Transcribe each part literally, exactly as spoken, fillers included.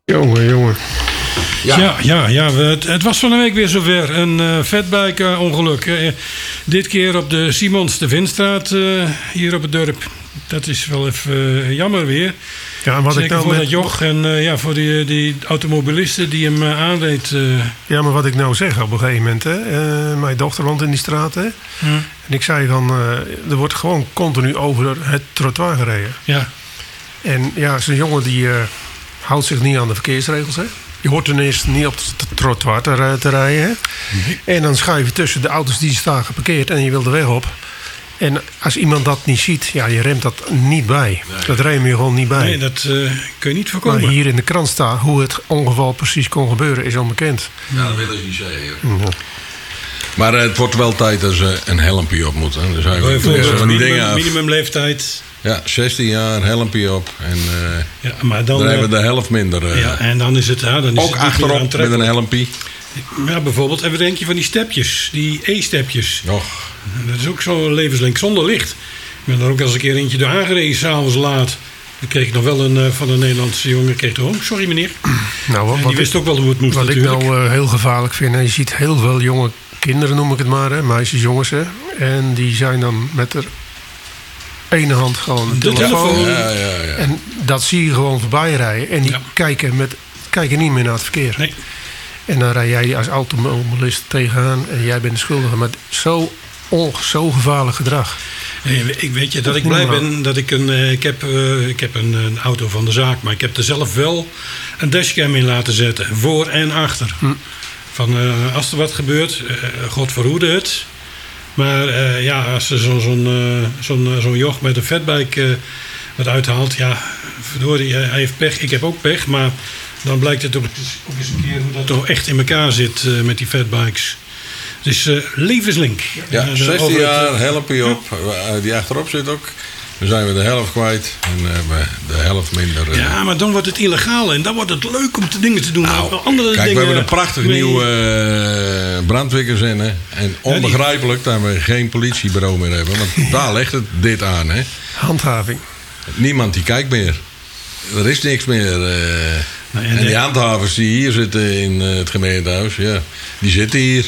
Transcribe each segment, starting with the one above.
Jongen, jongen. Ja, ja, ja, ja het, het was van de week weer zover. Een uh, fatbike-ongeluk. Uh, dit keer op de Simons de Vinstraat uh, hier op het dorp. Dat is wel even uh, jammer weer. Ja, wat Zeker ik nou voor met... dat joch en uh, ja, voor die, die automobilisten die hem uh, aanreed. Uh... Ja, maar wat ik nou zeg op een gegeven moment. Hè, uh, mijn dochter woont in die straat. Hè, hmm. En ik zei van, uh, er wordt gewoon continu over het trottoir gereden. Ja. En ja, zo'n jongen die uh, houdt zich niet aan de verkeersregels. Hè. Je hoort ten eerste niet op het trottoir te, te rijden. Hè. Nee. En dan schuif je tussen de auto's die staan geparkeerd en je wil de weg op. En als iemand dat niet ziet, ja, je remt dat niet bij. Nee. Dat rem je gewoon niet bij. Nee, dat uh, kun je niet voorkomen. Maar hier in de krant staat hoe het ongeval precies kon gebeuren, is onbekend. Ja, dat wil ik niet zeggen. Ja. Maar uh, het wordt wel tijd dat ze een helmpje op moeten. Dus hij ja, van die dingen af. Minimumleeftijd. Ja, zestien jaar, helmpje op. En uh, ja, maar dan, dan hebben we de helft minder. Uh, ja, en dan is het, ja, dan is ook het achterop met een helmpje. Ja, bijvoorbeeld, even denk je van die stepjes, die E-stepjes. Och. Dat is ook zo'n levenslink zonder licht. Ik ben er ook eens een keer eentje door aangereden, s'avonds laat. Dan kreeg ik nog wel een uh, van een Nederlandse jongen. Kreeg toch ook, sorry meneer. Nou, wat, en die wist ik, ook wel hoe het moest wat natuurlijk. Wat ik nou uh, heel gevaarlijk vind, en je ziet heel veel jonge kinderen, noem ik het maar, hè, meisjes, jongens. Hè, en die zijn dan met de ene hand gewoon een de telefoon. telefoon. Ja, ja, ja. En dat zie je gewoon voorbij rijden. En die ja. kijken, met, kijken niet meer naar het verkeer. Nee. En dan rij jij als automobilist tegenaan en jij bent de schuldige. Maar zo, oh, zo gevaarlijk gedrag. Ik weet je dat ik blij ben dat ik een. Ik heb, uh, ik heb een, een auto van de zaak, maar ik heb er zelf wel een dashcam in laten zetten. Voor en achter. Hm. Van uh, als er wat gebeurt, uh, God verhoede het. Maar uh, ja, als er zo'n zo'n uh, zo'n uh, zo'n joch met een fatbike uh, wat uithaalt, ja, verdorie, hij heeft pech. Ik heb ook pech, maar dan blijkt het ook, ook eens een keer hoe dat toch echt in elkaar zit uh, met die fatbikes. Het is uh, levenslink. Ja, uh, zestien jaar, uh, helmpje op. Uh, die achterop zit ook. Dan zijn we de helft kwijt en uh, we de helft minder. Uh. Ja, maar dan wordt het illegaal en dan wordt het leuk om te dingen te doen. Nou, andere kijk, dingen we hebben een prachtig mee... nieuw uh, brandweerkazerne. En onbegrijpelijk dat we geen politiebureau meer hebben. Want daar ligt het dit aan. Hè. Handhaving. Niemand die kijkt meer. Er is niks meer. Uh, nou, en, en die handhavers die hier zitten in uh, het gemeentehuis, ja, die zitten hier.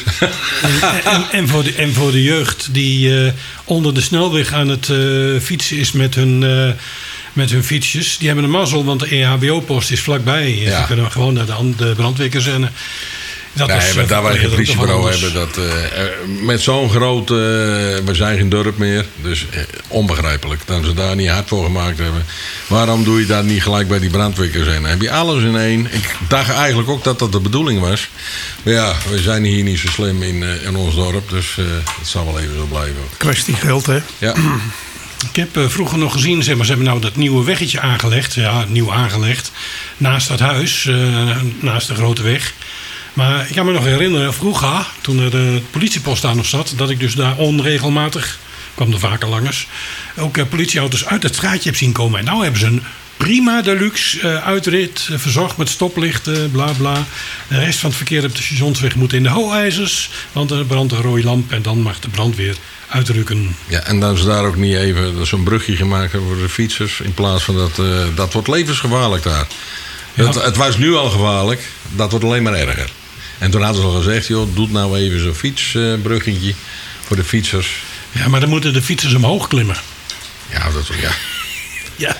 en, en, en, voor de, en voor de jeugd die uh, onder de snelweg aan het uh, fietsen is met hun, uh, met hun fietsjes, die hebben een mazzel, want de E H B O-post is vlakbij. Ja. Ze kunnen gewoon naar de, de brandweerkazerne. Dat nee, was, maar uh, daar wij geen politiebureau hebben, dat, uh, met zo'n groot, uh, we zijn geen dorp meer, dus uh, onbegrijpelijk dat ze daar niet hard voor gemaakt hebben. Waarom doe je dat niet gelijk bij die brandweerkazerne? Heb je alles in één? Ik dacht eigenlijk ook dat dat de bedoeling was. Maar ja, we zijn hier niet zo slim in, uh, in ons dorp, dus uh, het zal wel even zo blijven. Kwestie geld, hè? Ja. Ik heb uh, vroeger nog gezien, zeg maar, ze hebben nou dat nieuwe weggetje aangelegd, ja, nieuw aangelegd, naast dat huis, uh, naast de grote weg. Maar ik kan me nog herinneren, vroeger, toen er de politiepost daar nog zat, dat ik dus daar onregelmatig, kwam er vaker langers, ook uh, politieauto's uit het straatje heb zien komen. En nou hebben ze een prima deluxe uh, uitrit, uh, verzorgd met stoplichten, bla bla. De rest van het verkeer op de stationsweg moet in de hooijzers, want er brandt een rode lamp en dan mag de brandweer uitrukken. Ja, en dan ze daar ook niet even zo'n brugje gemaakt hebben voor de fietsers, in plaats van dat, uh, dat wordt levensgevaarlijk daar. Ja. Het, het was nu al gevaarlijk, dat wordt alleen maar erger. En toen hadden ze al gezegd, joh, doe nou even zo'n fietsbruggetje uh, voor de fietsers. Ja, maar dan moeten de fietsers omhoog klimmen. Ja, dat ja. Ja.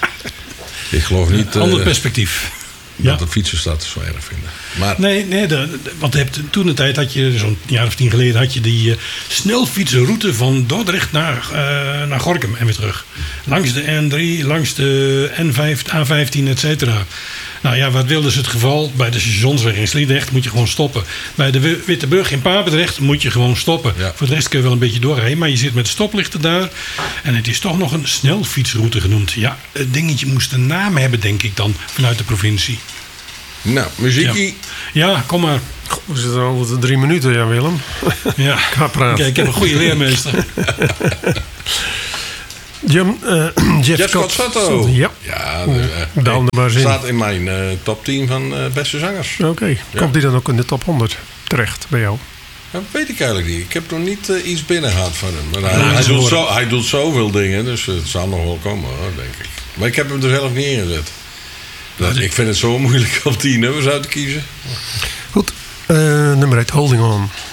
Ik geloof niet... Uh, Ander uh, perspectief. Dat ja. de fietsers dat zo erg vinden. Maar, nee, nee de, de, want hebt, toen de tijd had je, zo'n jaar of tien geleden, had je die uh, snelfietsenroute van Dordrecht naar, uh, naar Gorinchem en weer terug. Langs de N drie, langs de N vijf, A vijftien, et cetera. Nou ja, wat wilde ze het geval? Bij de stationsweg in Sliedrecht moet je gewoon stoppen. Bij de Wittebrug in Papendrecht moet je gewoon stoppen. Ja. Voor de rest kun je wel een beetje doorrijden. Maar je zit met stoplichten daar. En het is toch nog een snelfietsroute genoemd. Ja, het dingetje moest een naam hebben, denk ik dan, vanuit de provincie. Nou, muziekie. Ja, ja, kom maar. Goh, we zitten al over de drie minuten, ja, Willem. Ja, kijk, ik heb een goede leermeester. Jim, uh, Jeff, Jeff Scott Soto. Ja, ja de, uh, dan maar zin. Staat in mijn uh, top tien van uh, beste zangers. Oké, okay. ja. Komt die dan ook in de top honderd terecht bij jou? Dat weet ik eigenlijk niet. Ik heb nog niet uh, iets binnen gehad van hem. Maar hij, hij, doet zo, hij doet zoveel dingen, dus het zal nog wel komen, hoor, denk ik. Maar ik heb hem er zelf niet ingezet. Dat, ik vind het zo moeilijk om die nummers uit te kiezen. Goed, uh, nummer heet Holding On.